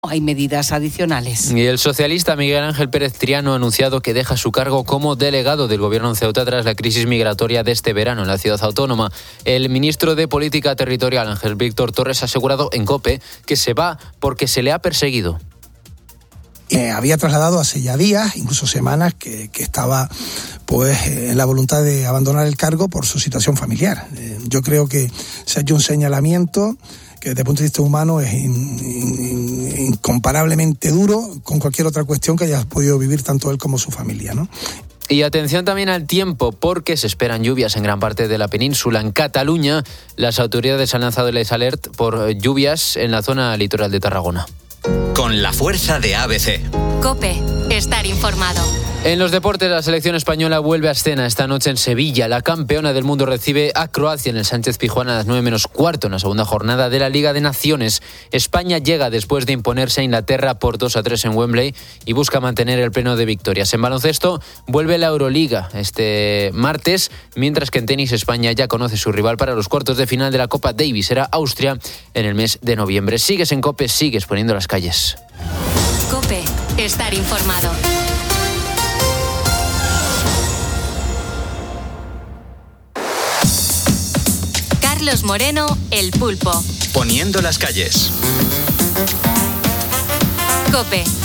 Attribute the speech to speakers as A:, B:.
A: Hay medidas adicionales.
B: Y el socialista Miguel Ángel Pérez Triano ha anunciado que deja su cargo como delegado del Gobierno en Ceuta tras la crisis migratoria de este verano en la ciudad autónoma. El ministro de Política Territorial, Ángel Víctor Torres, ha asegurado en COPE que se va porque se le ha perseguido.
C: Había trasladado hace ya días, incluso semanas, que estaba en la voluntad de abandonar el cargo por su situación familiar. Yo creo que se ha hecho un señalamiento que desde el punto de vista humano es incomparablemente duro con cualquier otra cuestión que haya podido vivir tanto él como su familia, ¿no?
B: Y atención también al tiempo, porque se esperan lluvias en gran parte de la península. En Cataluña, las autoridades han lanzado el alert por lluvias en la zona litoral de Tarragona.
D: Con la fuerza de ABC.
E: COPE. Estar informado.
B: En los deportes, la selección española vuelve a escena esta noche en Sevilla. La campeona del mundo recibe a Croacia en el Sánchez-Pizjuán a las 9:15 en la segunda jornada de la Liga de Naciones. España llega después de imponerse a Inglaterra por 2-3 en Wembley y busca mantener el pleno de victorias. En baloncesto vuelve la Euroliga este martes, mientras que en tenis España ya conoce su rival para los cuartos de final de la Copa Davis. Será Austria en el mes de noviembre. Sigues en COPE, sigues poniendo las calles.
E: COPE. Estar informado. Carlos Moreno, El Pulpo.
D: Poniendo las calles.
E: COPE.